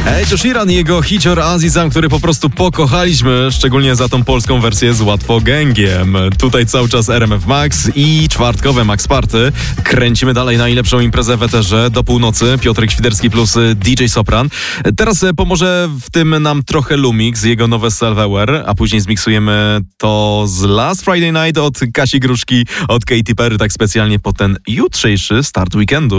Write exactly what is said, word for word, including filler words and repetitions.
Ej, to Sheeran i jego hicior Azizam, który po prostu pokochaliśmy, szczególnie za tą polską wersję z Łatwogęgiem. Tutaj cały czas R M F Max i czwartkowe Max Party. Kręcimy dalej najlepszą imprezę w eterze do północy. Piotrek Świderski plus D J Sopran. Teraz pomoże w tym nam trochę Lumix, jego nowe Self-Aware, a później zmiksujemy to z Last Friday Night od Kasi Gruszki, od Katy Perry, tak specjalnie po ten jutrzejszy start weekendu.